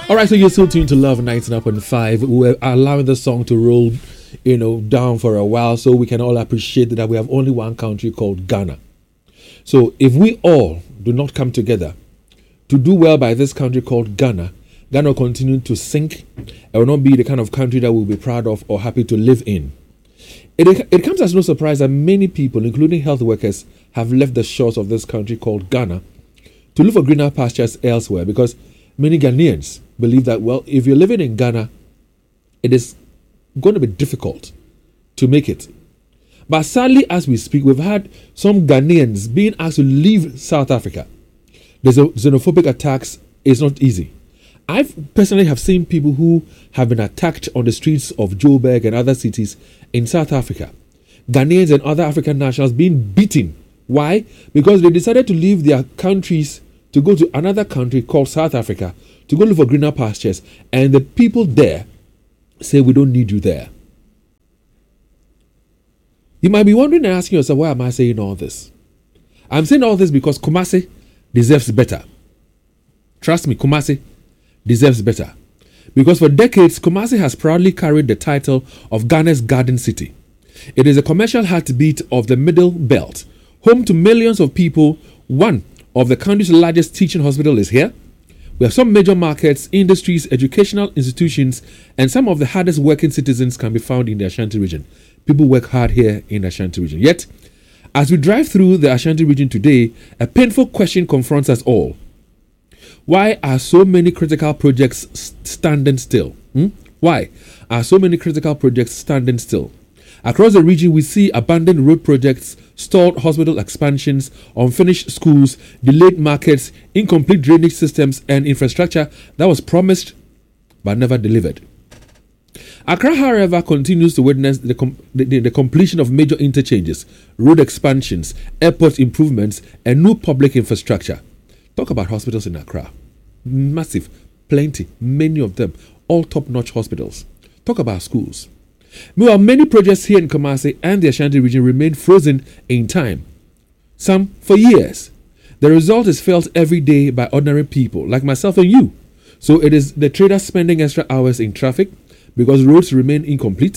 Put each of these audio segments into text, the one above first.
All right, so you're still tuned to Love 99.5. We're allowing the song to roll, down for a while so we can all appreciate that we have only one country called Ghana. So if we all do not come together to do well by this country called Ghana, Ghana will continue to sink and will not be the kind of country that we'll be proud of or happy to live in. It comes as no surprise that many people, including health workers, have left the shores of this country called Ghana to look for greener pastures elsewhere, because many Ghanaians believe that, well, if you're living in Ghana, it is going to be difficult to make it. But sadly, as we speak, we've had some Ghanaians being asked to leave South Africa. The xenophobic attacks is not easy. I personally have seen people who have been attacked on the streets of Joburg and other cities in South Africa. Ghanaians and other African nationals being beaten. Why? Because they decided to leave their countries to go to another country called South Africa to go look for greener pastures. And the people there say, we don't need you there. You might be wondering and asking yourself, why am I saying all this? I'm saying all this because Kumasi deserves better. Trust me, Kumasi deserves better. Because for decades, Kumasi has proudly carried the title of Ghana's Garden City. It is a commercial heartbeat of the Middle Belt, home to millions of people. One of the country's largest teaching hospital is here. We have some major markets, industries, educational institutions, and some of the hardest working citizens can be found in the Ashanti region. People work hard here in the Ashanti region. Yet, as we drive through the Ashanti region today, a painful question confronts us all. Why are so many critical projects standing still? Why are so many critical projects standing still? Across the region, we see abandoned road projects, stalled hospital expansions, unfinished schools, delayed markets, incomplete drainage systems, and infrastructure that was promised but never delivered. Accra, however, continues to witness the completion of major interchanges, road expansions, airport improvements, and new public infrastructure. Talk about hospitals in Accra. Massive, plenty, many of them, all top-notch hospitals. Talk about schools. Meanwhile, many projects here in Kumasi and the Ashanti region remain frozen in time, some for years. The result is felt every day by ordinary people like myself and you. So it is the traders spending extra hours in traffic because roads remain incomplete.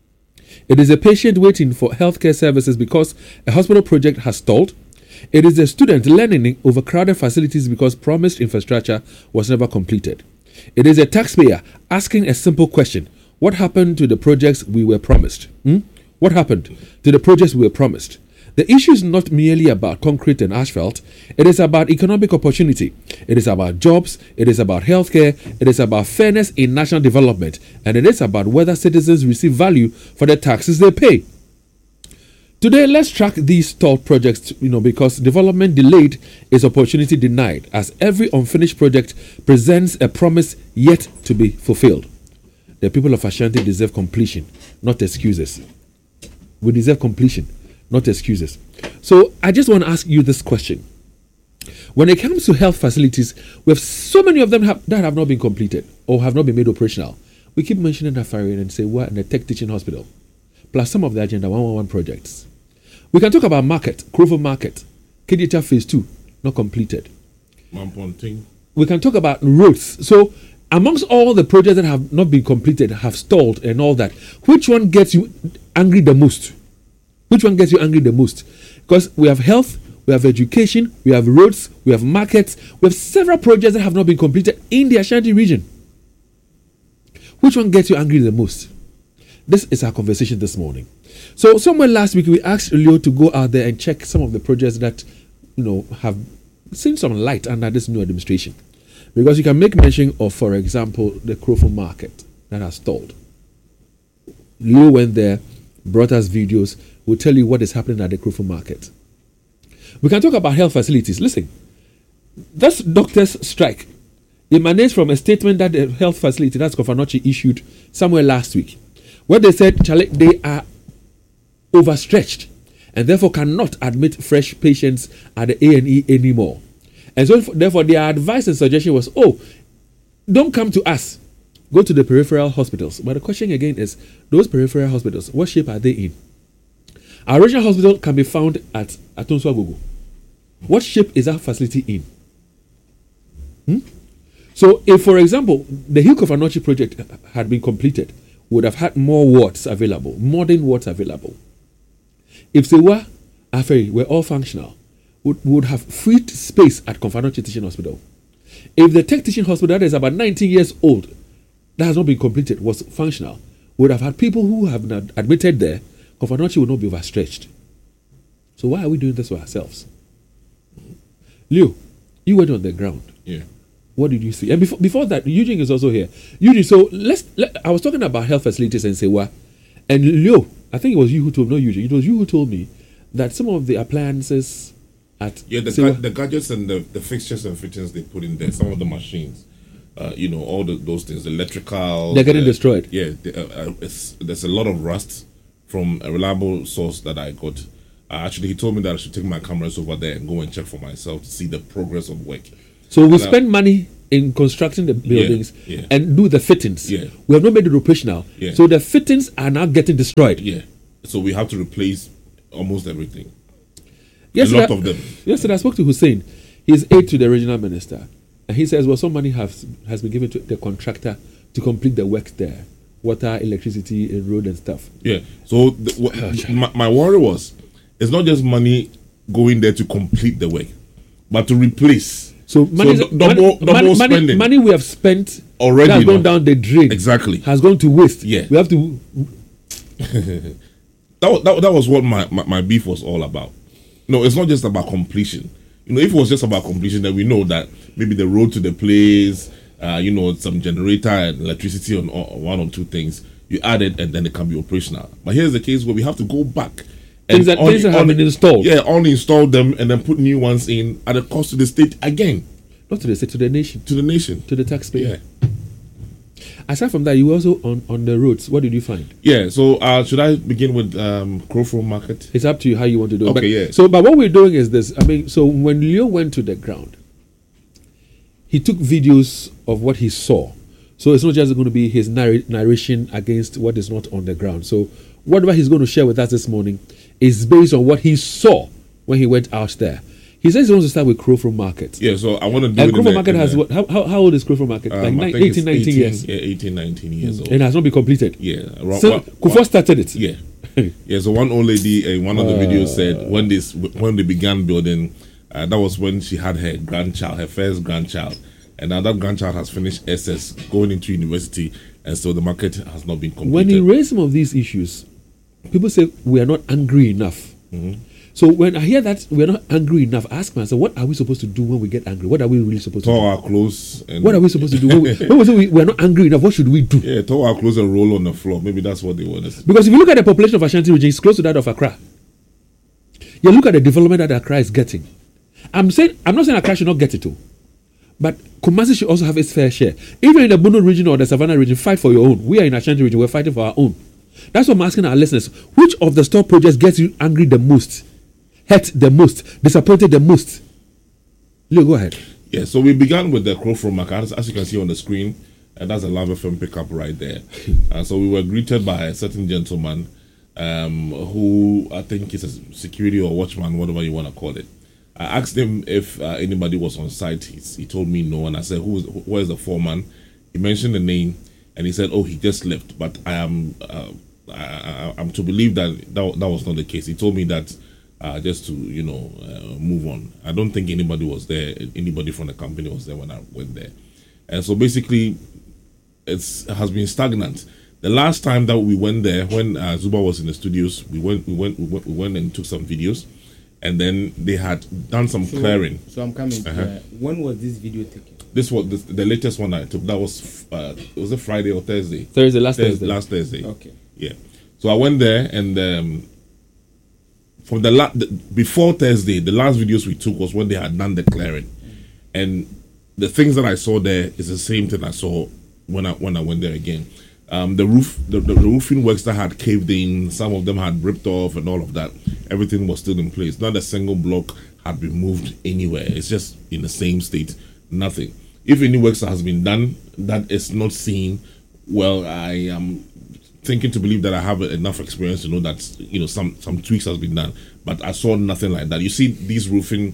It is a patient waiting for healthcare services because a hospital project has stalled. It is a student learning in overcrowded facilities because promised infrastructure was never completed. It is a taxpayer asking a simple question. What happened to the projects we were promised? What happened to the projects we were promised? The issue is not merely about concrete and asphalt. It is about economic opportunity. It is about jobs. It is about healthcare. It is about fairness in national development. And it is about whether citizens receive value for the taxes they pay. Today, let's track these stalled projects, because development delayed is opportunity denied, as every unfinished project presents a promise yet to be fulfilled. The people of Ashanti deserve completion, not excuses. We deserve completion, not excuses. So I just want to ask you this question. When it comes to health facilities, we have so many of them that have not been completed or have not been made operational. We keep mentioning Afari and say we're in the Tech Teaching Hospital, plus some of the Agenda 111 projects. We can talk about Market, Krofo Market, KDHR Phase 2, not completed. Mamponting. We can talk about roads. So amongst all the projects that have not been completed, have stalled and all that, which one gets you angry the most? Which one gets you angry the most? Because we have health, we have education, we have roads, we have markets, we have several projects that have not been completed in the Ashanti region. Which one gets you angry the most? This is our conversation this morning. So somewhere last week, we asked Leo to go out there and check some of the projects that, have seen some light under this new administration. Because you can make mention of, for example, the Krofo Market that has stalled. Leo went there, brought us videos, will tell you what is happening at the Krofo Market. We can talk about health facilities. Listen, this doctors' strike emanates from a statement that the health facility, that's Kofanochi, issued somewhere last week, where they said they are overstretched and therefore cannot admit fresh patients at the A&E anymore. And so therefore their advice and suggestion was, don't come to us, go to the peripheral hospitals. But the question again is, those peripheral hospitals, what shape are they in? Our regional hospital can be found at Atonso Agogo. What shape is that facility in? So if, for example, the Hill Kofanochi project had been completed, we would have had more wards available, modern wards available. If Sewa, Aferi were all functional, we would have freed space at Kofanochi Teaching Hospital. If the Tech Teaching Hospital that is about 19 years old, that has not been completed, was functional, we would have had people who have not admitted there, Kofanochi would not be overstretched. So why are we doing this to ourselves? Leo, you went on the ground. Yeah. What did you see? And before that, Eugene is also here. Eugene, so I was talking about health facilities in Sewa, and Leo, I think it was you who told me, not Eugene, it was you who told me that some of the appliances at the gadgets and the fixtures and fittings they put in there, some of the machines, all those things, electrical, they're getting destroyed. Yeah, there's a lot of rust from a reliable source that I got. Actually, he told me that I should take my cameras over there and go and check for myself to see the progress of work. So we spend money in constructing the buildings and do the fittings. Yeah. We have not made it operational. Yeah. So the fittings are now getting destroyed. Yeah. So we have to replace almost everything. Yesterday, a lot of them. Yesterday I spoke to Hussein. He's aide to the regional minister. And he says, well, some money has been given to the contractor to complete the work there. Water, electricity, and road and stuff. Yeah. So my worry was, it's not just money going there to complete the work, but to replace. So double spending. Money we have spent already has gone down the drain. Exactly. Has gone to waste. Yeah. We have to. that was what my beef was all about. No, it's not just about completion. If it was just about completion, then we know that maybe the road to the place, some generator and electricity on one or two things, you add it and then it can be operational. But here's the case where we have to go back. Things that have been installed. Yeah, uninstall them and then put new ones in at a cost to the state again. Not to the state, to the nation. To the nation. To the taxpayer. Yeah. Aside from that, you were also on the roads. What did you find? Yeah, so should I begin with Krofro Market? It's up to you how you want to do it. Okay, But what we're doing is this. So when Leo went to the ground, he took videos of what he saw. So it's not just going to be his narration against what is not on the ground. So whatever he's going to share with us this morning is based on what he saw when he went out there. He says he wants to start with Krofro Market. Yeah, so I want to do and Krofro Market has what? How old is Krofro Market? Like 18, 19 years. Yeah, 18, 19 years old. And it has not been completed. Yeah. So Kufuor started it. Yeah. Yeah, so one old lady in one of the videos said when they began building, that was when she had her first grandchild. And now that grandchild has finished SS, going into university, and so the market has not been completed. When he raised some of these issues, people say we are not angry enough. Mm-hmm. So when I hear that we are not angry enough, I ask myself, what are we supposed to do when we get angry? What are we really supposed to do? Tore our clothes. What are we supposed to do? when we say we are not angry enough, what should we do? Yeah, tore our clothes and roll on the floor. Maybe that's what they want us. Because if you look at the population of Ashanti region, it's close to that of Accra. You look at the development that Accra is getting. I'm not saying Accra should not get it too. But Kumasi should also have its fair share. Even in the Bono region or the Savannah region, fight for your own. We are in Ashanti region, we're fighting for our own. That's what I'm asking our listeners. Which of the store projects gets you angry the most? Hurt the most? Disappointed the most? Leo, go ahead. Yeah, so we began with the Krofro Market, as you can see on the screen, and that's a Love FM pickup right there. So we were greeted by a certain gentleman who I think is a security or watchman, whatever you want to call it. I asked him if anybody was on site. He told me no, and I said, where's the foreman? He mentioned the name, and he said, oh, he just left. But I'm to believe that was not the case. He told me that just to move on. I don't think anybody was there. Anybody from the company was there when I went there, and so basically, it has been stagnant. The last time that we went there, when Zuba was in the studios, we went and took some videos. And then they had done some clearing. So I'm coming. When was this video taken? This was the latest one I took. That was it Friday or Thursday? Thursday. Last Thursday. Okay. Yeah. So I went there, and from before Thursday, the last videos we took was when they had done the clearing, and the things that I saw there is the same thing I saw when I went there again. The roofing works that had caved in, some of them had ripped off and all of that. Everything was still in place. Not a single block had been moved anywhere. It's just in the same state, nothing. If any works has been done that is not seen, well, I am thinking to believe that I have enough experience to know that some tweaks has been done. But I saw nothing like that. You see these roofing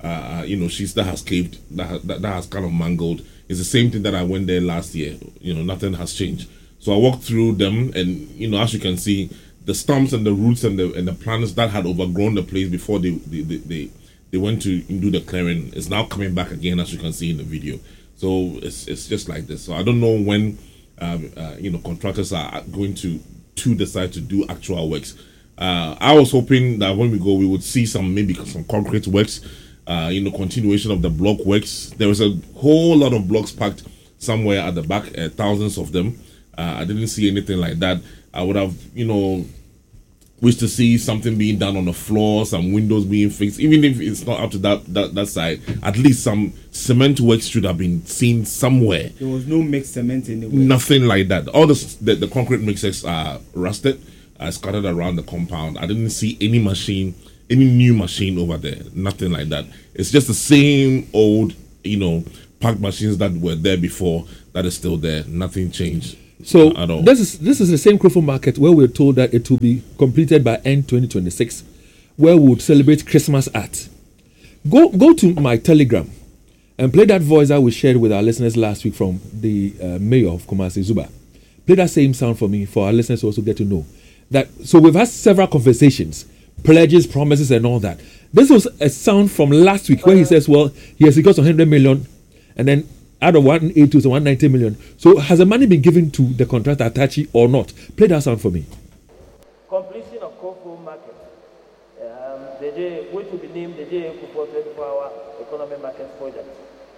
she still has caved. That has kind of mangled. It's the same thing that I went there last year. Nothing has changed. So I walked through them, and as you can see, the stumps and the roots and the plants that had overgrown the place before they went to do the clearing is now coming back again, as you can see in the video. So it's just like this. So I don't know when contractors are going to decide to do actual works. I was hoping that when we go, we would see maybe some concrete works. Continuation of the block works. There was a whole lot of blocks packed somewhere at the back, thousands of them. I didn't see anything like that. I would have, wished to see something being done on the floor, some windows being fixed, even if it's not up to that side. At least some cement works should have been seen somewhere. There was no mixed cement anywhere. Nothing like that. All the concrete mixers are rusted, scattered around the compound. I didn't see any new machine over there. Nothing like that. It's just the same old, packed machines that were there before that is still there. Nothing changed. So at all. this is the same Crowfoot Market where we're told that it will be completed by end 2026, where we would celebrate Christmas at. Go to my Telegram and play that voice that we shared with our listeners last week from the mayor of Kumasi, Zuba. Play that same sound for me, for our listeners to also get to know that. So we've had several conversations, pledges, promises, and all that. This was a sound from last week where he says, well, he has got 100 million, and then out of 182 to 190 million. So has the money been given to the contractor Atachi or not? Play that sound for me. Completion of Crowfoot Market, which will be named the J. Kufuor 24-hour economic market project.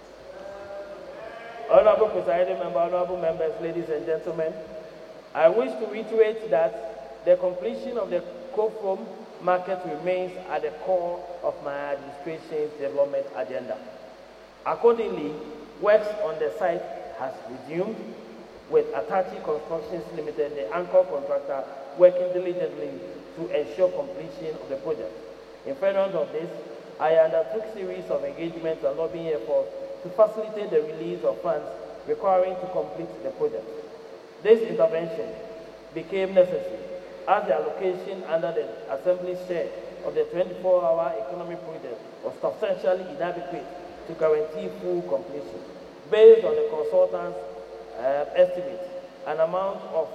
Honorable Presiding Member, honorable members, ladies and gentlemen, I wish to reiterate that the completion of the Crowfoot Market remains at the core of my administration's development agenda. Accordingly, works on the site has resumed, with Atachi Constructions Limited, the anchor contractor, working diligently to ensure completion of the project. In furtherance of this, I undertook a series of engagements and lobbying efforts to facilitate the release of funds requiring to complete the project. This intervention became necessary as the allocation under the Assembly's share of the 24-hour economic project was substantially inadequate to guarantee full completion. Based on the consultant's estimate, an amount of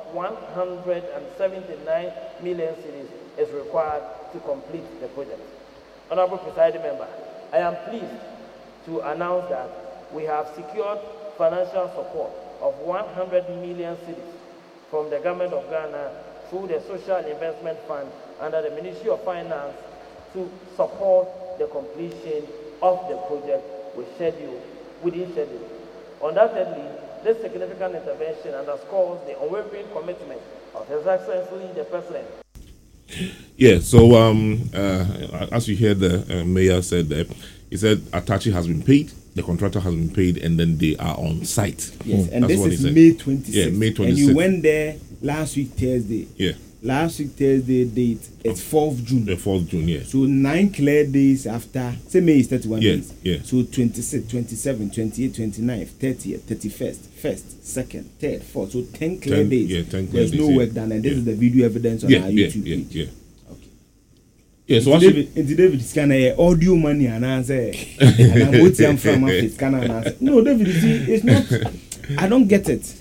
179 million cedis is required to complete the project. Honorable Presiding Member, I am pleased to announce that we have secured financial support of 100 million cedis from the Government of Ghana through the Social Investment Fund under the Ministry of Finance to support the completion of the project within schedule. Undoubtedly, this significant intervention underscores the unwavering commitment of His Excellency the President. Yeah, so as you hear the mayor said there, he said Atachi has been paid, the contractor has been paid, and then they are on site. Yes, and that's this is May 26th. Yeah, May 26th. And you went there last week Thursday. Yeah. Last week Thursday date is 4th June. The 4th June, yeah. So 9 clear days after, say May is 31 days. Yeah. So 26, 27, 28, 29, 30th, 31st, 1st, 2nd, 3rd, 4th. So 10 clear days. Yeah, 10 clear There's days. no work done, and this is the video evidence on our YouTube page. Yeah. Okay. Yeah, so David is kind of audio money and answer. And I'm waiting from it's kind of answer. No, David, it's not. I don't get it.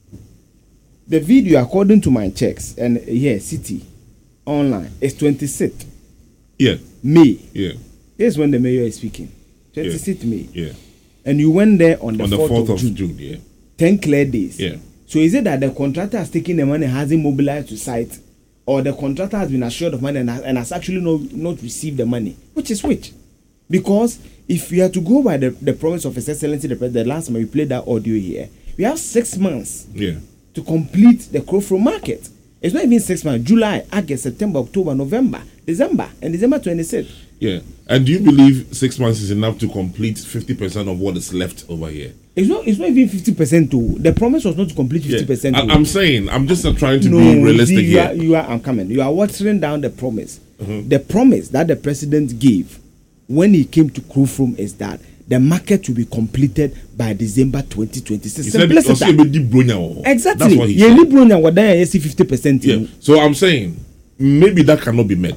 The video, according to my checks, and City online, is 26th May. Yeah. This is when the mayor is speaking. 26th May. Yeah. And you went there on the 4th of June. Yeah. 10 clear days. Yeah. So is it that the contractor has taken the money and hasn't mobilized to site, or the contractor has been assured of money and has actually not received the money? Which is which? Because if we are to go by the promise of His Excellency the President, the last time we played that audio here, we have 6 months. Yeah. To complete the Crowfoot Market. It's not even 6 months. July, August, September, October, November, December, and December 26th. Yeah. And do you believe 6 months is enough to complete 50% of what is left over here? It's not even 50% too. The promise was not to complete 50%. Yeah. I'm saying, I'm just trying to be realistic here. I'm coming. You are watering down the promise. The promise that the president gave when he came to Crowfoot is that the market will be completed by December 2026. He said, exactly. That's what he said. 50%. Yeah. So I'm saying, maybe that cannot be met.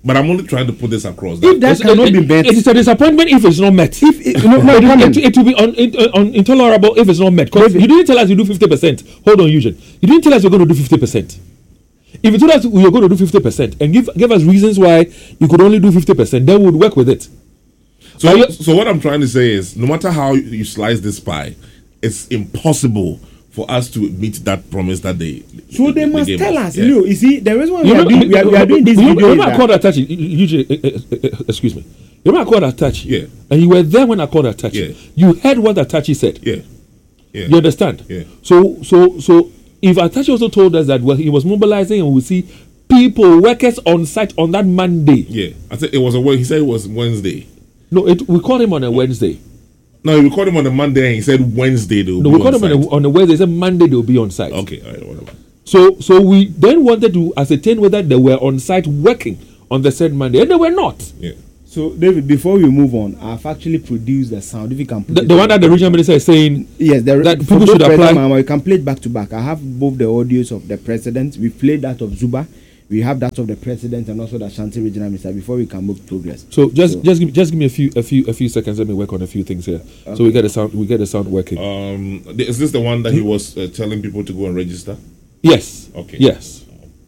But I'm only trying to put this across. If that cannot be met, it is a disappointment if it's not met. If it will be intolerable if it's not met. Because you didn't tell us you do 50%. Hold on, Eugene. You didn't tell us you're going to do 50%. If you told us you're going to do 50% and give us reasons why you could only do 50%, then we would work with it. So what I'm trying to say is, no matter how you slice this pie, it's impossible for us to meet that promise that they must tell us. Yeah. You see, the reason why we are doing this video. Remember I called Atachi, excuse me. Remember I called Atachi? Yeah. And you were there when I called Atachi. Yeah. You heard what Atachi said. Yeah. Yeah. You understand? Yeah. So if Atachi also told us that he was mobilizing and we see people, workers on site on that Monday. Yeah. I said he said it was Wednesday. No, we called him on a Wednesday. No, we called him on a Monday and he said Wednesday they will be on site. No, we called him on a Wednesday. He said Monday they will be on site. Okay, all right, whatever. So we then wanted to ascertain whether they were on site working on the said Monday, and they were not. Yeah. So David, before we move on, I've actually produced the sound. If you can put the one that the regional minister is saying, yes, that people should apply. We can play it back to back. I have both the audios of the president. We played that of Zuba. We have that of the president and also the Ashanti regional minister before we can make progress. So just give me a few seconds. Let me work on a few things here. Okay. So we get the sound working. Is this the one that he was telling people to go and register? Yes. Okay. Yes.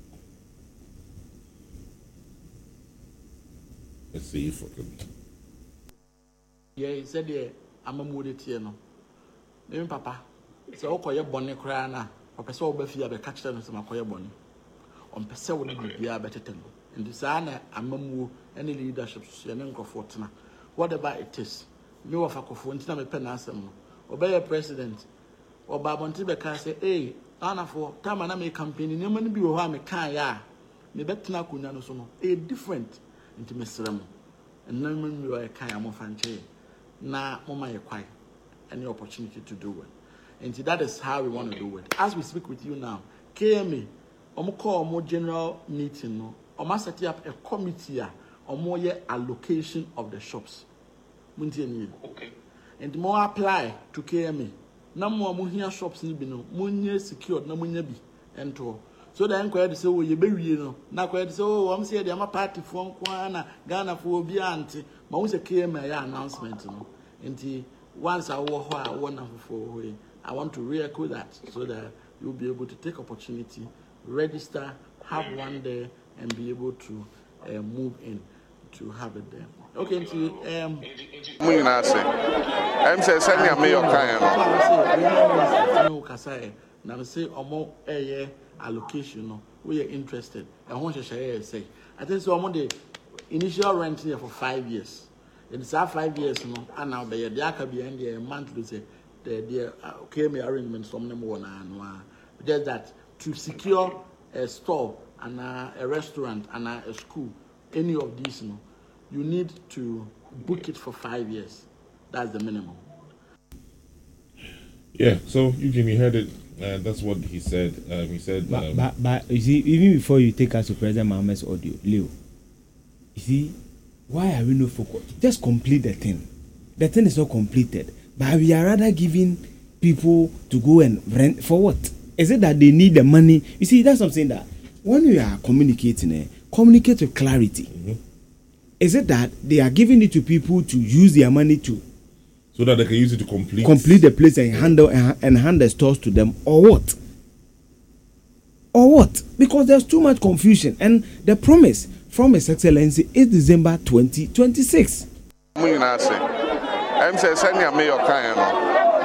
Let's see if I can. Yeah, he said I'm a moody tiano. Even Papa, so okay, bonny crana, or person will be a catch them some acquire bonny. On Pesa will be a better thing. In the Sana, I'm a any leadership, and Fortuna. Whatever it is, no of a cofontina penasam, obey a president, or Babontibe can say, hey, Anna for time and I make campaign, no money be who me can ya. Me better kunano sono, a different into Mr. Ramo. And no man you are a kind of fancy. Na Mama quite any opportunity to do it. And that is how we want to do it. As we speak with you now, KMA. Call more general meeting, no. Set up a committee or more allocation of the shops. Okay. And more apply to KMA. No more here shops in Bino, Munya secured, no Munya be, and to. So the inquiry say, oh, you bury you. Now, oh, I'm saying I'm a party from Kwana, Ghana for Bianti, but who's a KMA announcement, no. And once I walk, I want to re-echo that so that you'll be able to take opportunity. Register, have one there, and be able to move in to have it there. Okay, I'm saying, send me a mail. Now, say, more allocation, we are interested. I want to say, I think so. I'm on the initial rent here for 5 years. It's 5 years, and now the can be end a month to say the KMA arrangements from them one and just that. To secure a store and a restaurant and a school, any of these, you need to book it for 5 years. That's the minimum. Yeah, so Eugene, you heard it. That's what he said. He said. But you see, even before you take us to President Mohammed's audio, Leo, you see, why are we not focused? Just complete the thing. The thing is not completed, but we are rather giving people to go and rent for what? Is it that they need the money? You see, that's something that when you are communicating, communicate with clarity. Mm-hmm. Is it that they are giving it to people to use their money to, so that they can use it to complete the place and hand the stores to them, or what? Or what? Because there's too much confusion, and the promise from His Excellency is December 2026. I'm saying, send me a mail.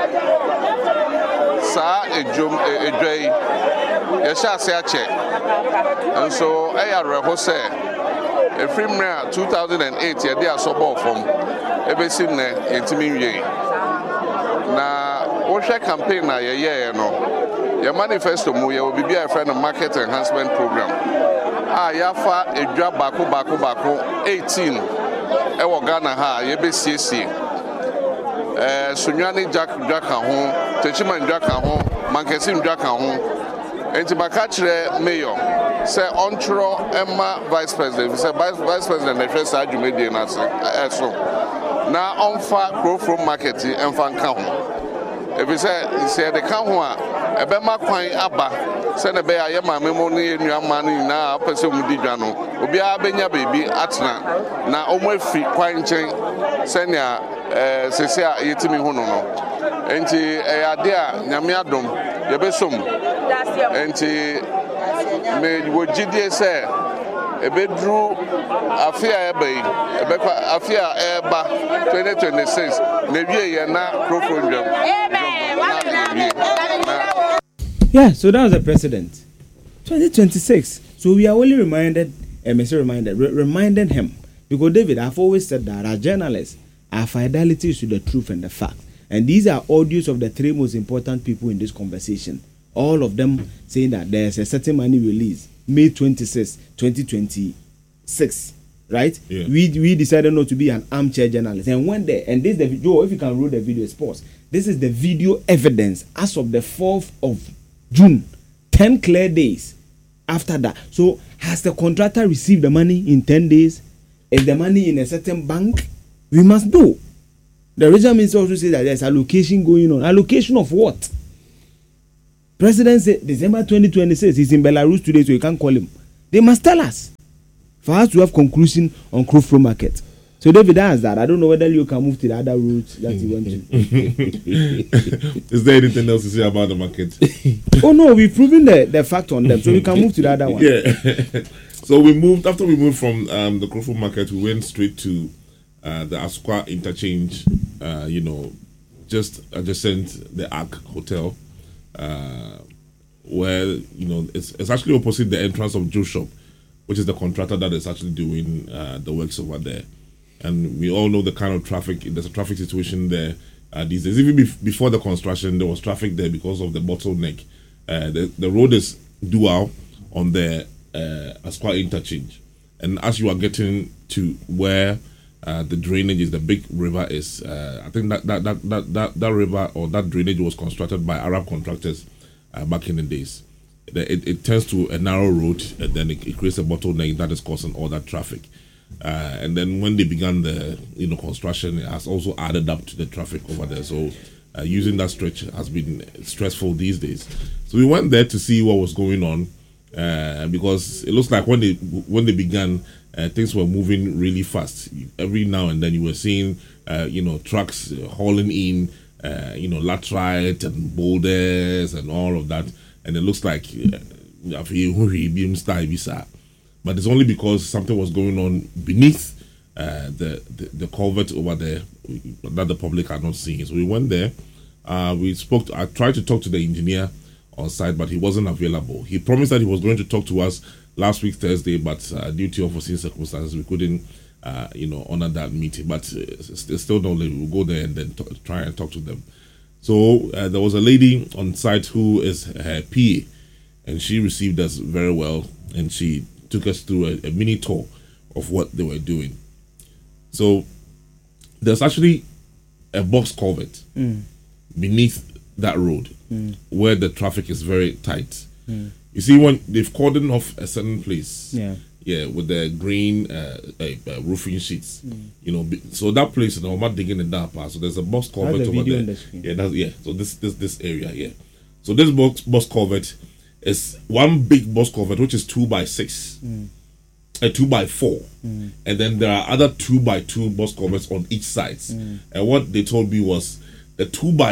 Sa ejoi yesha se ache and so ayare say efrimra 2008 ye dey asobo from ebesi ne yentimi wie na wo hwe campaign na ye no your manifesto mu ye obibi a friend market enhancement program yafa edwa bako 18 e wo Ghana ha ye besiesie Sunyani Jack ho, Techiman Jack ho, Mankesim Jack ho, and Tibakatre Mayor, say Ontro Emma Vice President, say Vice President, the first Ajumedi and so. Now on far grow from market and fan count. If you say the count, Ebema Quine Abba, send a bear, Yama Memoni, and your money now, Pesum Dijano, obiara benya baby atena na omo afi kwan nkyɛn sɛnea sese a yɛtimi ho no enti ade a nyame adom yɛbɛsom enti me wogidie sɛ ebedru afia ebe afia eba 2026 na wie ye na Krofo Ndwam. Yeah, so that was the president. 2026. So we are only reminded him, because David, I've always said that as journalists, our fidelity is to the truth and the fact. And these are audios of the three most important people in this conversation. All of them saying that there's a certain money release May 26, 2026. Right? Yeah. We decided not to be an armchair journalist. And when there, and this is the video, if you can roll the video, it's paused. This is the video evidence as of the 4th of June, 10 clear days after that. So has the contractor received the money in 10 days? Is the money in a certain bank? We must do. The regional minister also says that there's allocation going on. Allocation of what? President said December 2026. He's in Belarus today, so you can't call him. They must tell us for us to have conclusion on Krofro Market. So David asked that. I don't know whether you can move to the other route that you went to. Is there anything else to say about the market? Oh no, we've proven the fact on them, so we can move to the other one. Yeah. So after we moved from the Krofro Market, we went straight to the Asukwa interchange, just adjacent the Ark Hotel, where it's actually opposite the entrance of Joe Shop, which is the contractor that is actually doing the works over there. And we all know the kind of traffic. There's a traffic situation there these days. Even before the construction, there was traffic there because of the bottleneck. The road is dual on the Asukwa interchange, and as you are getting to where the drainage is, the big river is. I think that river or that drainage was constructed by Arab contractors back in the days. It turns to a narrow road, and then it creates a bottleneck that is causing all that traffic. And then when they began the construction, it has also added up to the traffic over there. So using that stretch has been stressful these days. So we went there to see what was going on, because it looks like when they began, things were moving really fast. Every now and then you were seeing trucks hauling in laterite and boulders and all of that, and it looks like but it's only because something was going on beneath the culvert over there that the public are not seeing. So we went there. I tried to talk to the engineer on site, but he wasn't available. He promised that he was going to talk to us last week Thursday, but due to unforeseen circumstances, we couldn't honor that meeting. But still no late. We'll go there and then try and talk to them. So there was a lady on site who is her PA, and she received us very well, and she took us through a mini tour of what they were doing. So there's actually a box culvert beneath that road where the traffic is very tight. You see, when they've cordoned off a certain place, with the green roofing sheets, so that place, I'm not digging it down past. So there's a box culvert over there. So this area, so this box culvert is one big box culvert, which is 2x6, a 2x4, and then there are other 2x2 box culverts on each side. And what they told me was the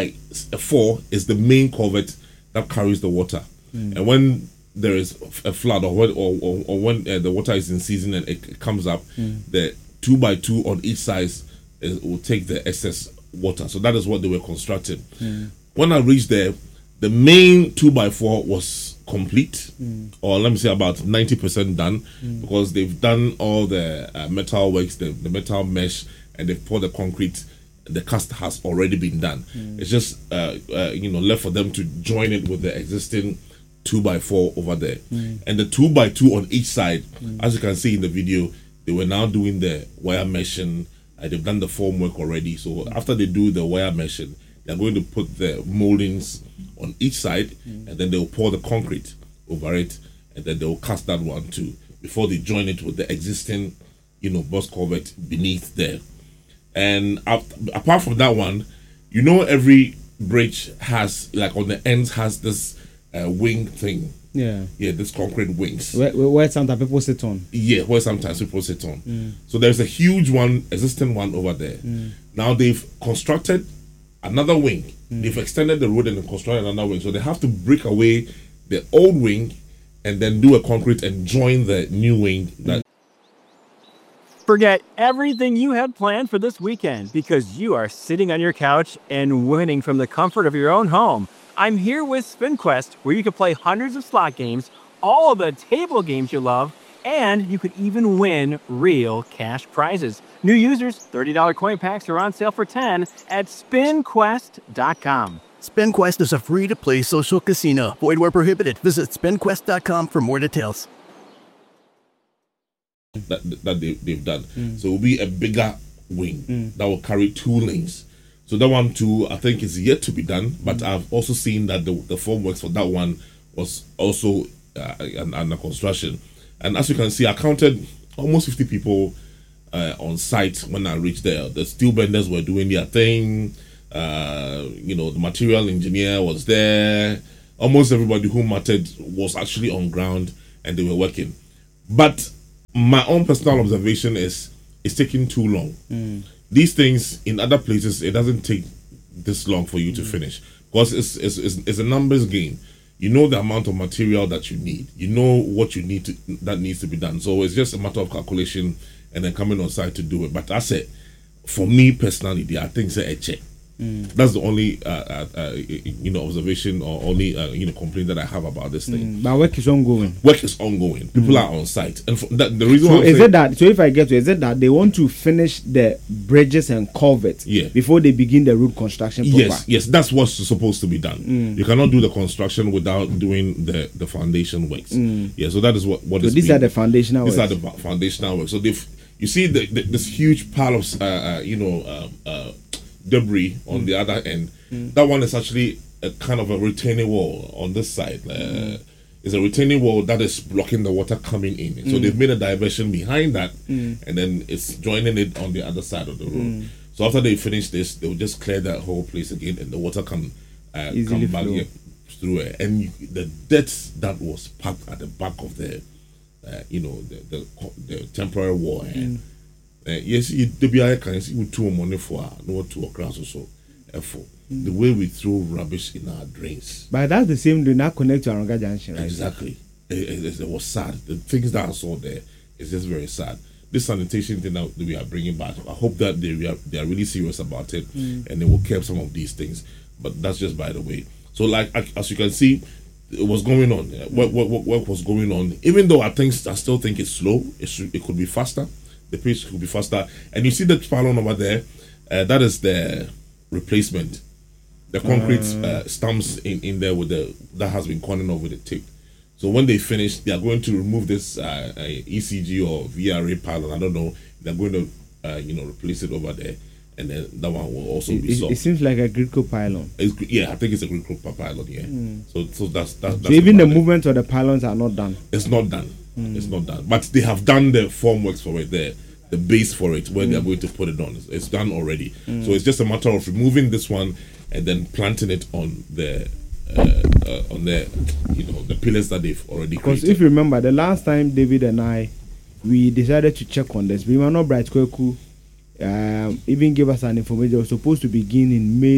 2x4 is the main culvert that carries the water, and when there is a flood or when the water is in season and it comes up, the 2x2 on each side will take the excess water. So that is what they were constructing. When I reached there, the main 2x4 was complete, or let me say about 90% done, because they've done all the metal works, the metal mesh, and they've poured the concrete. The cast has already been done. It's just left for them to join it with the existing 2x4 over there, and the 2x2 on each side. As you can see in the video, they were now doing the wire meshing. They've done the formwork already. So after they do the wire meshing, they're going to put the moldings on each side, and then they'll pour the concrete over it, and then they'll cast that one too before they join it with the existing box culvert beneath there. And apart from that one, every bridge has, like on the ends, has this wing thing. Yeah. Yeah, this concrete wings. Where sometimes people sit on. Yeah, where sometimes people sit on. So there's a huge one, existing one over there. Now they've constructed another wing. They've extended the road and constructed another wing. So they have to break away the old wing and then do a concrete and join the new wing. That Forget everything you had planned for this weekend because you are sitting on your couch and winning from the comfort of your own home. I'm here with SpinQuest, where you can play hundreds of slot games, all of the table games you love, and you could even win real cash prizes. New users, $30 coin packs are on sale for $10 at SpinQuest.com. SpinQuest is a free-to-play social casino. Void where prohibited. Visit SpinQuest.com for more details. that they've done. So it will be a bigger wing that will carry 2 lanes. So that one too, I think, is yet to be done. But I've also seen that the formwork for that one was also under construction. And as you can see, I counted almost 50 people on site when I reached there. The steel benders were doing their thing. The material engineer was there. Almost everybody who mattered was actually on ground and they were working. But my own personal observation is it's taking too long. These things in other places, it doesn't take this long for you to finish because it's a numbers game. You know the amount of material that you need. You know what you need that needs to be done. So it's just a matter of calculation and then coming on site to do it. But I said, for me personally, I think say a check. That's the only observation or only complaint that I have about this thing. But work is ongoing. Work is ongoing. People are on site, and the reason. So is it that? So if I get to, is it that they want to finish the bridges and culverts before they begin the road construction? Yes, that's what's supposed to be done. You cannot do the construction without doing the foundation works. Yeah, so that is what so is. These are the foundational. These are the foundational works. So you see this huge pile of debris on the other end. That one is actually a kind of a retaining wall on this side. It's a retaining wall that is blocking the water coming in. So they've made a diversion behind that, and then it's joining it on the other side of the road. So after they finish this, they'll just clear that whole place again, and the water can come back through it. And the dirt that was packed at the back of the temporary wall. Yes, the can see 2 money for no 2 across or so. The way we throw rubbish in our drains. But that's the same. Do not connect to Aranga Junction, right? Exactly. It was sad. The things that I saw there is just very sad. This sanitation thing that we are bringing back, I hope that they are really serious about it and they will curb some of these things. But that's just by the way. So, like as you can see, it was going on. Work was going on. Even though I still think it's slow. It could be faster. The pace could be faster. And you see the pylon over there, that is the replacement. The concrete stumps in there that has been cornered off with the tape. So when they finish, they are going to remove this ECG or VRA pylon. I don't know. They're going to replace it over there, and then that one will also be solved. It seems like a Gripco pylon. I think it's a Gripco pylon. Yeah. So that's so even the movement of the pylons are not done. It's not done. It's not done, but they have done the formworks for it there, the base for it where they are going to put it on. It's done already. So it's just a matter of removing this one and then planting it on the the pillars that they've already created. Because if you remember, the last time David and I we decided to check on this, we were not Bright Kweku even gave us an information. It was supposed to begin in May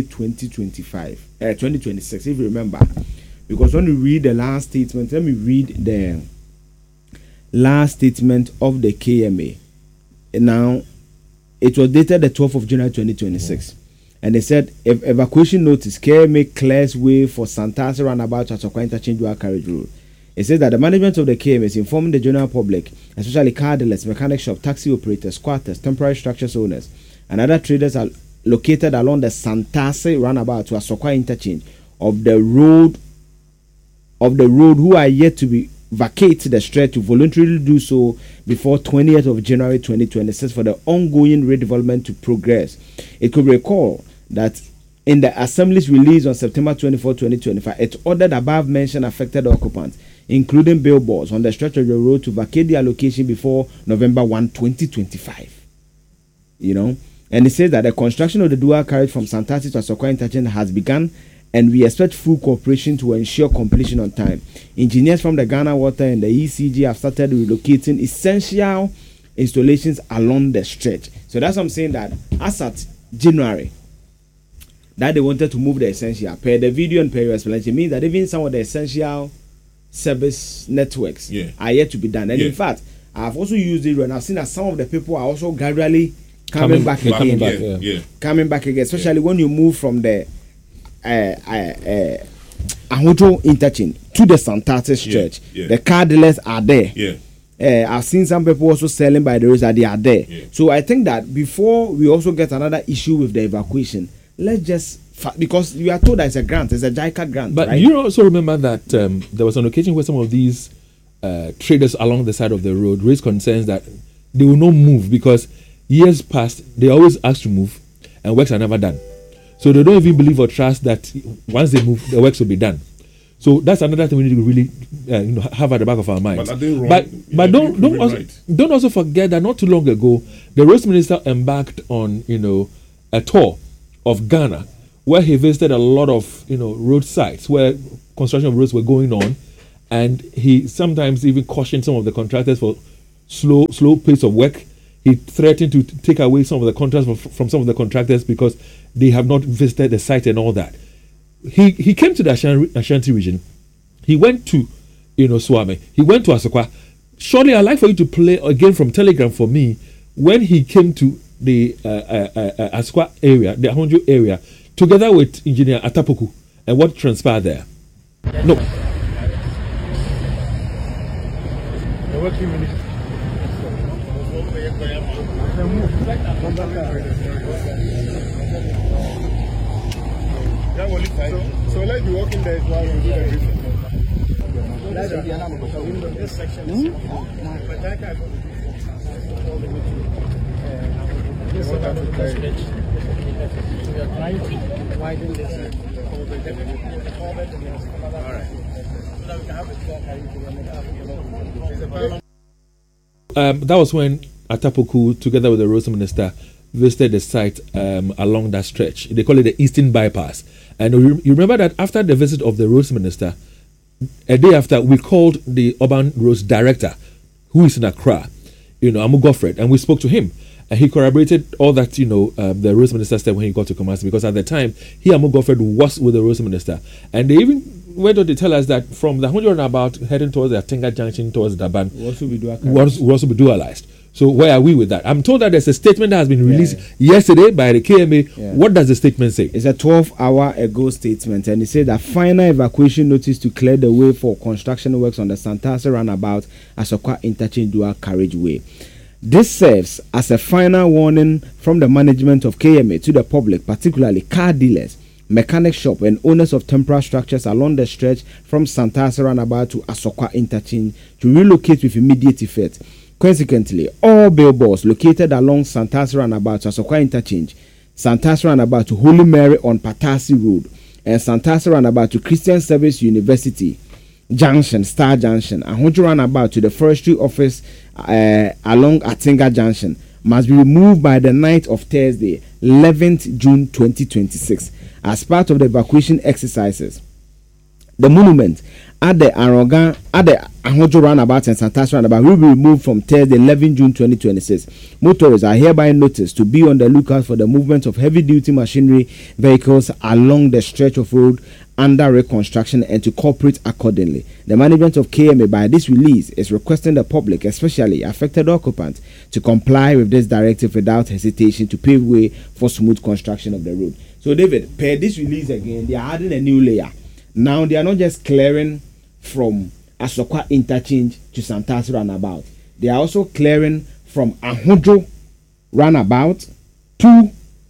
2026, if you remember. Because when you read the last statement, let me read the last statement of the KMA. And now, it was dated the 12th of January 2026. And they said, evacuation notice, KMA clears way for Santasi roundabout to Asokwa Interchange Dual Carriage Road. It says that the management of the KMA is informing the general public, especially car dealers, mechanic shop, taxi operators, squatters, temporary structures owners, and other traders are located along the Santasi roundabout to Asokwa Interchange of the road who are yet to be vacate the stretch to voluntarily do so before 20th of January 2026 for the ongoing redevelopment to progress. It could recall that in the Assembly's release on September 24, 2025, it ordered above mentioned affected occupants, including billboards on the stretch of the road, to vacate their location before November 1, 2025. And it says that the construction of the dual carriage from Santasi to Asokwa Interchange has begun and we expect full cooperation to ensure completion on time. Engineers from the Ghana Water and the ECG have started relocating essential installations along the stretch. So that's what I'm saying, that as at January, that they wanted to move the essential. Per the video and per your explanation, means that even some of the essential service networks are yet to be done. And in fact, I've also used it, and I've seen that some of the people are also gradually coming back again. Coming back again, especially when you move from the Ahojo interchange to the Santata stretch. The car dealers are there. I've seen some people also selling by the roads that they are there. So I think that before we also get another issue with the evacuation, let's just because you are told that it's a grant, it's a JICA grant. But right? you also remember that there was an occasion where some of these traders along the side of the road raised concerns that they will not move because years past they always ask to move and works are never done. So they don't even believe or trust that once they move, the works will be done. So that's another thing we need to really have at the back of our minds. But are they wrong? But don't also forget that not too long ago, the roads minister embarked on a tour of Ghana, where he visited a lot of road sites where construction of roads were going on, and he sometimes even cautioned some of the contractors for slow pace of work. He threatened to take away some of the contracts from some of the contractors because they have not visited the site and all that. He came to the Ashanti region. He went to Swami. He went to Asokwa. Surely I'd like for you to play again from Telegram for me when he came to the Asokwa area, the Ahonjo area, together with Engineer Atapoku, and what transpired there. No. So let's be walking there while we do the briefing. This section is this is the stretch. We are trying to widen this all right. So that we can have a that was when Atapoku, together with the roads minister, visited the site along that stretch. They call it the Eastern Bypass. And you remember that after the visit of the roads minister, a day after, we called the urban roads director, who is in Accra, Amu Goffred, and we spoke to him. And he corroborated all that, the roads minister said when he got to Kumasi, because at the time, Amu Goffred was with the roads minister. And they even went on to tell us that from the 100 about heading towards the Atinga Junction towards Daban, will also be dualized. So where are we with that? I'm told that there's a statement that has been released yesterday by the KMA. What does the statement say? It's a 12-hour ago statement, and it said that final evacuation notice to clear the way for construction works on the Santasa roundabout Asokwa interchange dual carriageway. This serves as a final warning from the management of KMA to the public, particularly car dealers, mechanic shop, and owners of temporary structures along the stretch from Santasa roundabout to Asokwa interchange to relocate with immediate effect. Consequently, all billboards located along Santasa roundabout to Asokwa interchange, Santasa roundabout to Holy Mary on Patasi Road, and Santasa roundabout to Christian Service University Junction, Star Junction, and Ahonjo roundabout to the Forestry Office along Atinga Junction must be removed by the night of Thursday, 11th June 2026, as part of the evacuation exercises. The monument at the Ahonjo roundabout and Santasa roundabout will be removed from Thursday, 11 June 2026. Motorists are hereby noticed to be on the lookout for the movement of heavy-duty machinery vehicles along the stretch of road under reconstruction and to cooperate accordingly. The management of KMA by this release is requesting the public, especially affected occupants, to comply with this directive without hesitation to pave way for smooth construction of the road. So David, per this release again, they are adding a new layer. Now they are not just clearing from Asokwa interchange to Santasa roundabout. They are also clearing from Ahonjo roundabout to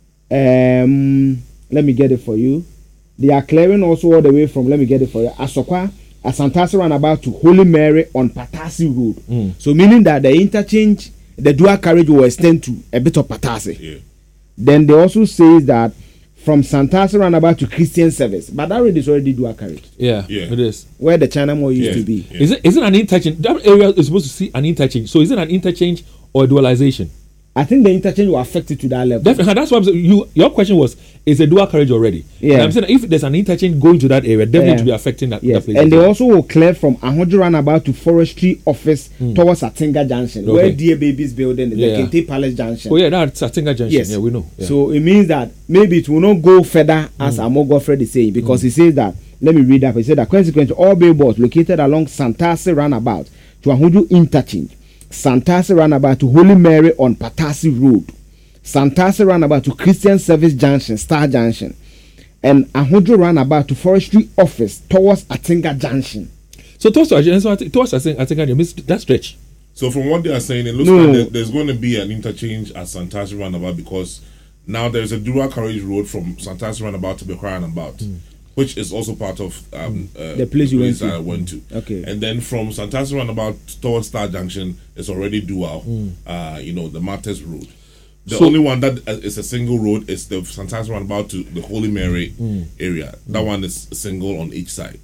let me get it for you. They are clearing also all the way from Asokwa, Santasa roundabout to Holy Mary on Patasi Road. So meaning that the interchange, the dual carriage will extend to a bit of Patasi. Then they also say that from Santasa roundabout to Christian Service, but that road is already dual carriage. Yeah, it is. Where the China Mall used to be. Is it an interchange? That area is supposed to see an interchange. So is it an interchange or a dualization? I think the interchange will affect it to that level. Definitely, that's what your question was, is a dual carriage already? Yeah. And I'm saying if there's an interchange going to that area, definitely to be affecting that, yes. that place. And they also will clear from Ahojo roundabout to Forestry Office towards Atinga Junction, where Dear Babies building is, the Kente Palace Junction. Oh yeah, that's Atinga Junction. Yes. Yeah, we know. Yeah. So it means that maybe it will not go further as Amo Godfred is saying, because he says that, let me read that. He said that consequently, all billboards located along Santasi roundabout to Ahojo interchange, Santasi roundabout to Holy Mary on Patasi Road, Santasi roundabout to Christian Service Junction, Star Junction, and Ahojo roundabout to Forestry Office towards Atinga Junction. So towards Atinga, means that stretch. So from what they are saying, it looks like there's going to be an interchange at Santasi roundabout, because now there's a dual carriage road from Santasi roundabout to Bekwai roundabout, which is also part of the place you went to. Okay. And then from Santasi roundabout towards Star Junction, it's already dual. The Martes road. The only one that is a single road is the Santasi roundabout to the Holy Mary area. That one is single on each side.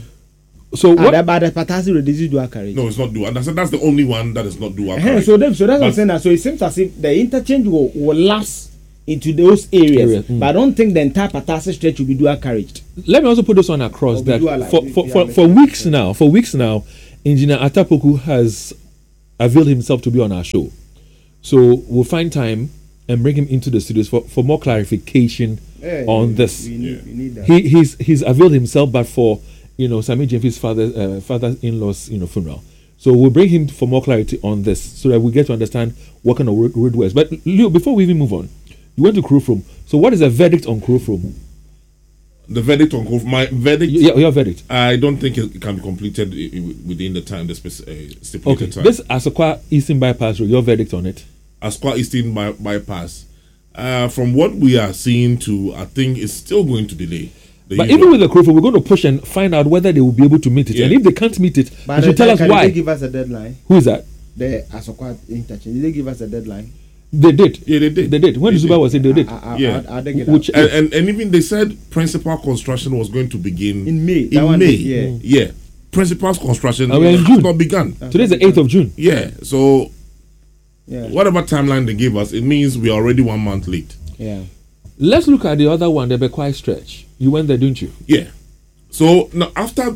So what? But the Patasi road is dual carriage. No, it's not dual. And that's the only one that is not dual carriage. So that's what I'm saying. So it seems as if the interchange will lapse into those areas, but I don't think the entire Patasi stretch will be dual carriage. Let me also put this one across that for weeks now, Engineer Atapoku has availed himself to be on our show. So we'll find time and bring him into the studios for more clarification on this. We need that. He's availed himself, but for Sammy Jeffy's father-in-law's funeral. So we'll bring him for more clarity on this, so that we get to understand what kind of road was. But Leo, before we even move on, you went to Krofrom. So what is the verdict on Krofrom? The verdict on Krofrom, my verdict. Your verdict. I don't think it can be completed within the time, the stipulated time. This Asokwa Eastern Bypass Road, your verdict on it? Asokwa Eastern Bypass. From what we are seeing, I think it's still going to delay. But even with the Krofrom, we're going to push and find out whether they will be able to meet it. And if they can't meet it, they should tell us why. Did they give us a deadline? Who is that? The Asokwa interchange. Did they give us a deadline? They did. Yeah, they did. They did. When Zuba was saying they did. And even they said principal construction was going to begin in May. Yeah. Principal construction has not begun. Today's the 8th of June. Yeah. So whatever timeline they give us, it means we are already 1 month late. Yeah. Let's look at the other one, the Bekwai stretch. You went there, didn't you? Yeah. So now after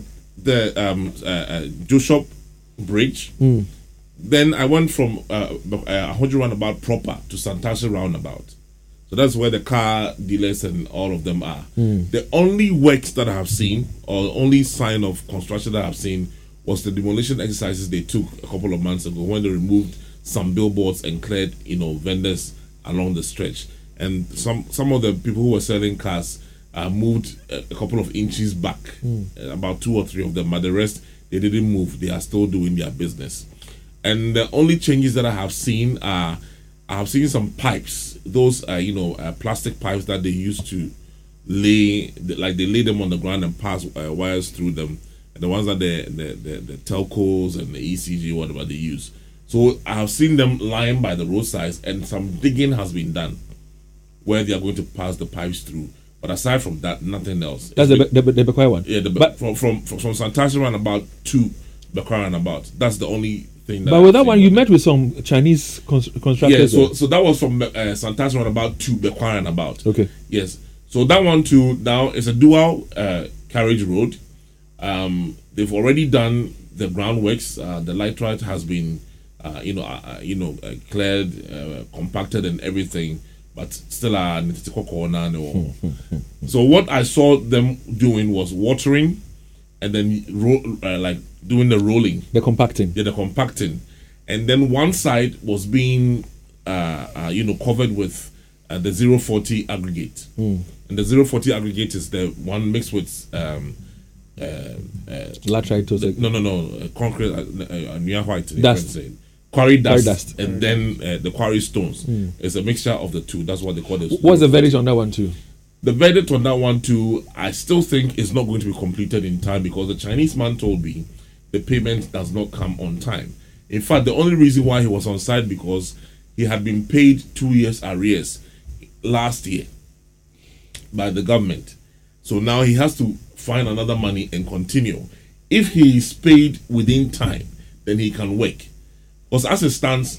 the Joshop Bridge, then I went from Ahojo roundabout proper to Santasi roundabout. So that's where the car dealers and all of them are. The only works that I have seen, or only sign of construction that I have seen, was the demolition exercises they took a couple of months ago when they removed some billboards and cleared, vendors along the stretch. And some of the people who were selling cars moved a couple of inches back, about 2 or 3 of them, but the rest, they didn't move. They are still doing their business. And the only changes that I have seen are, I have seen some pipes, those plastic pipes that they used to lay, like they lay them on the ground and pass wires through them, and the ones that the telcos and the ECG, whatever they use. So I have seen them lying by the roadsides, and some digging has been done where they are going to pass the pipes through. But aside from that, nothing else. That's the Bekwai one. Yeah, from Santasi roundabout to Bekwai roundabout. That's the only thing. But with that one, you met with some Chinese constructors. Yeah, so that was from Santasi roundabout to Bekwai roundabout. Okay. Yes. So that one too now is a dual carriage road. They've already done the groundworks. The light right has been, cleared, compacted, and everything. But still, so what I saw them doing was watering, and then doing the rolling, the compacting. Yeah, the compacting, and then one side was being, covered with the 040 aggregate, and the 040 aggregate is the one mixed with laterite. No, concrete, near white dust. Quarry dust, and then the quarry stones. It's a mixture of the two. That's what they call it. What's the verdict on that one too? The verdict on that one too, I still think is not going to be completed in time, because the Chinese man told me the payment does not come on time. In fact, the only reason why he was on site, because he had been paid 2 years arrears last year by the government. So now he has to find another money and continue. If he is paid within time, then he can work. Because as it stands,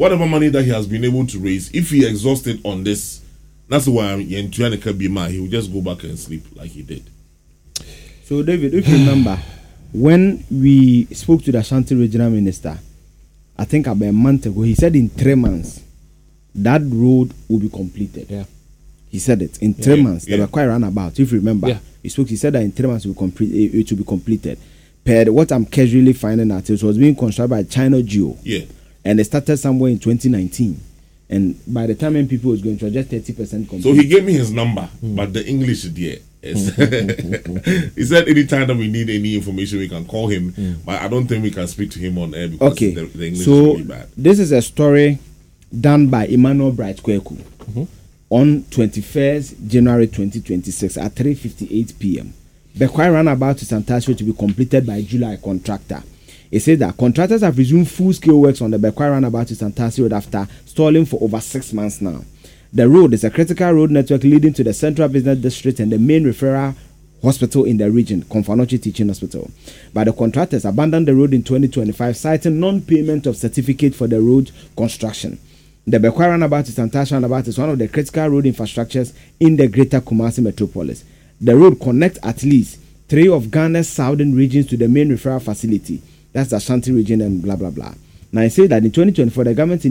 whatever money that he has been able to raise, if he exhausts it on this, that's why he will just go back and sleep like he did. So, David, if you remember, when we spoke to the Ashanti regional minister, I think about a month ago, he said in 3 months that road will be completed. Yeah. He said it in 3 months. They were quite roundabout. If you remember, he said that in 3 months it will be completed. Per what I'm casually finding out, it was being constructed by China Geo. Yeah. And they started somewhere in 2019. And by the time people was going to just 30% complete. So he gave me his number, but the English is there. He said anytime that we need any information, we can call him. But I don't think we can speak to him on air because the English is really bad. This is a story done by Emmanuel Bright Kweku on 21st January 2026 at 3:58 p.m. Bekwai Roundabout to Santasio to be completed by July contractor. It says that contractors have resumed full-scale works on the Bekwai Roundabout to Santasio Road after stalling for over 6 months now. The road is a critical road network leading to the Central Business District and the main referral hospital in the region, Konfanochi Teaching Hospital. But the contractors abandoned the road in 2025, citing non-payment of certificate for the road construction. The Bekwai Roundabout to Santasio Roundabout is one of the critical road infrastructures in the greater Kumasi metropolis. The road connects at least 3 of Ghana's southern regions to the main referral facility. That's the Ashanti region and blah, blah, blah. Now, I say that in 2024, the government